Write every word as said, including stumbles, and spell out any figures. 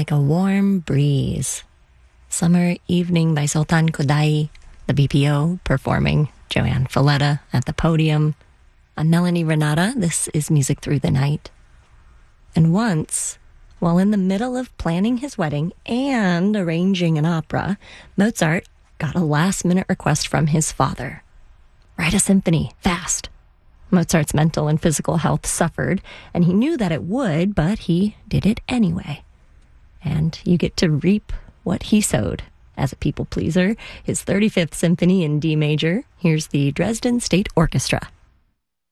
Like a Warm Breeze. Summer Evening by Sultan Kodai, the B P O performing Joanne Falletta at the podium. I'm Melanie Renata. This is Music Through the Night. And once, while in the middle of planning his wedding and arranging an opera, Mozart got a last-minute request from his father. Write a symphony, fast. Mozart's mental and physical health suffered, and he knew that it would, but he did it anyway. And you get to reap what he sowed. As a people pleaser, his thirty-fifth Symphony in D major. Here's the Dresden State Orchestra.